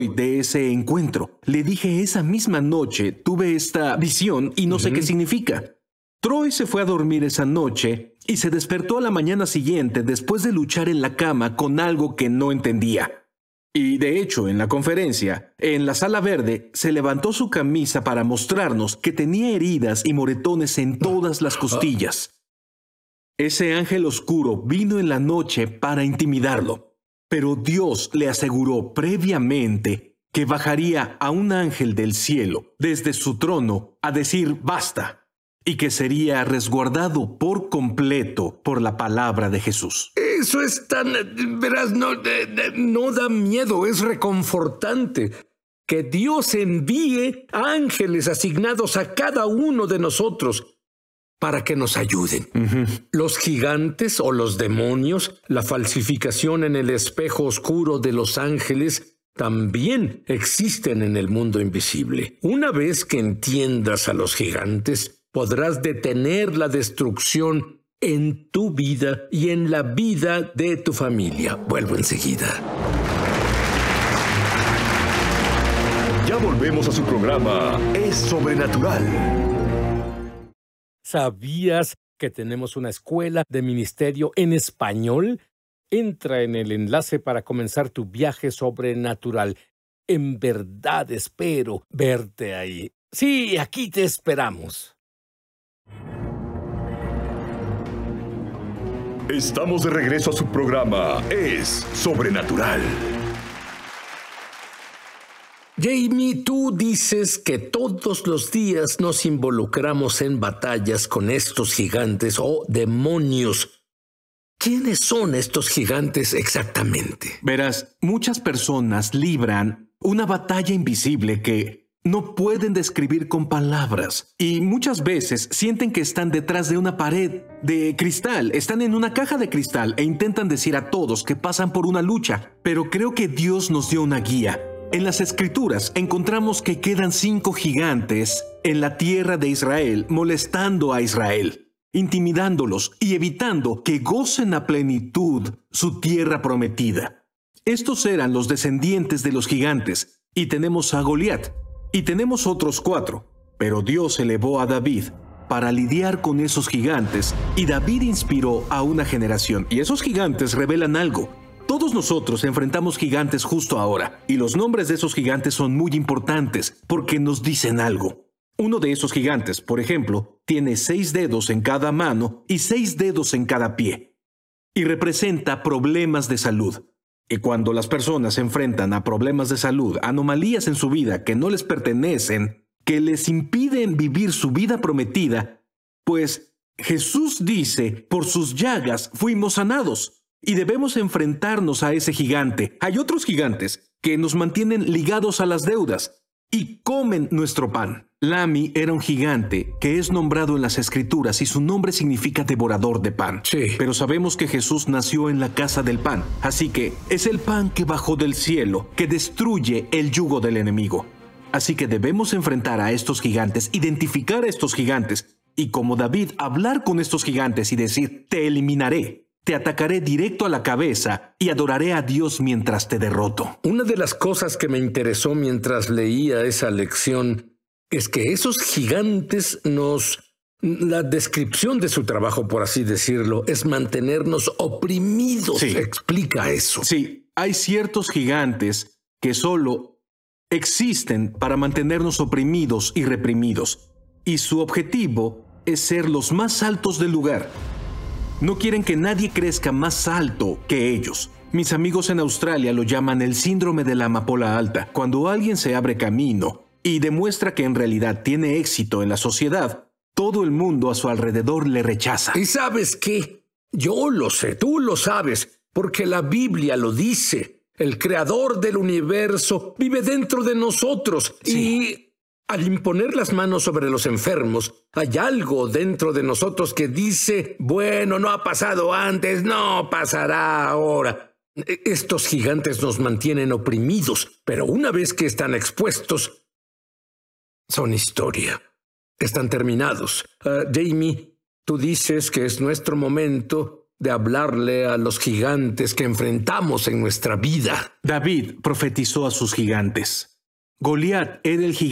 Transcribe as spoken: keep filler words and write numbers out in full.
de ese encuentro. Le dije esa misma noche, tuve esta visión y no sé qué significa. Troy se fue a dormir esa noche y se despertó a la mañana siguiente después de luchar en la cama con algo que no entendía. Y de hecho, en la conferencia, en la sala verde, se levantó su camisa para mostrarnos que tenía heridas y moretones en todas las costillas. Ese ángel oscuro vino en la noche para intimidarlo, pero Dios le aseguró previamente que bajaría a un ángel del cielo desde su trono a decir basta, y que sería resguardado por completo por la palabra de Jesús. Eso es tan... verás, no, no da miedo, es reconfortante. Que Dios envíe ángeles asignados a cada uno de nosotros para que nos ayuden. Uh-huh. Los gigantes o los demonios, la falsificación en el espejo oscuro de los ángeles, también existen en el mundo invisible. Una vez que entiendas a los gigantes, podrás detener la destrucción en tu vida y en la vida de tu familia. Vuelvo enseguida. Ya volvemos a su programa Es Sobrenatural. ¿Sabías que tenemos una escuela de ministerio en español? Entra en el enlace para comenzar tu viaje sobrenatural. En verdad espero verte ahí. Sí, aquí te esperamos. Estamos de regreso a su programa Es Sobrenatural. Jamie, tú dices que todos los días nos involucramos en batallas con estos gigantes o demonios. ¿Quiénes son estos gigantes exactamente? Verás, muchas personas libran una batalla invisible que no pueden describir con palabras y muchas veces sienten que están detrás de una pared de cristal, están en una caja de cristal e intentan decir a todos que pasan por una lucha, pero creo que Dios nos dio una guía. En las Escrituras encontramos que quedan cinco gigantes en la tierra de Israel molestando a Israel, intimidándolos y evitando que gocen a plenitud su tierra prometida. Estos eran los descendientes de los gigantes y tenemos a Goliat. Y tenemos otros cuatro, pero Dios elevó a David para lidiar con esos gigantes y David inspiró a una generación. Y esos gigantes revelan algo. Todos nosotros enfrentamos gigantes justo ahora y los nombres de esos gigantes son muy importantes porque nos dicen algo. Uno de esos gigantes, por ejemplo, tiene seis dedos en cada mano y seis dedos en cada pie y representa problemas de salud. Y cuando las personas se enfrentan a problemas de salud, anomalías en su vida que no les pertenecen, que les impiden vivir su vida prometida, pues Jesús dice, por sus llagas fuimos sanados y debemos enfrentarnos a ese gigante. Hay otros gigantes que nos mantienen ligados a las deudas y comen nuestro pan. Lami era un gigante que es nombrado en las Escrituras y su nombre significa devorador de pan. Sí. Pero sabemos que Jesús nació en la casa del pan, así que es el pan que bajó del cielo, que destruye el yugo del enemigo. Así que debemos enfrentar a estos gigantes, identificar a estos gigantes y como David, hablar con estos gigantes y decir, te eliminaré. Te atacaré directo a la cabeza y adoraré a Dios mientras te derroto. Una de las cosas que me interesó mientras leía esa lección es que esos gigantes nos... La descripción de su trabajo, por así decirlo, es mantenernos oprimidos. Sí. Explica eso. Sí, hay ciertos gigantes que solo existen para mantenernos oprimidos y reprimidos. Y su objetivo es ser los más altos del lugar. No quieren que nadie crezca más alto que ellos. Mis amigos en Australia lo llaman el síndrome de la amapola alta. Cuando alguien se abre camino y demuestra que en realidad tiene éxito en la sociedad, todo el mundo a su alrededor le rechaza. ¿Y sabes qué? Yo lo sé, tú lo sabes, porque la Biblia lo dice. El creador del universo vive dentro de nosotros. Sí. Y al imponer las manos sobre los enfermos, hay algo dentro de nosotros que dice, bueno, no ha pasado antes, no pasará ahora. Estos gigantes nos mantienen oprimidos, pero una vez que están expuestos, son historia. Están terminados. Uh, Jamie, tú dices que es nuestro momento de hablarle a los gigantes que enfrentamos en nuestra vida. David profetizó a sus gigantes. Goliat era el gigante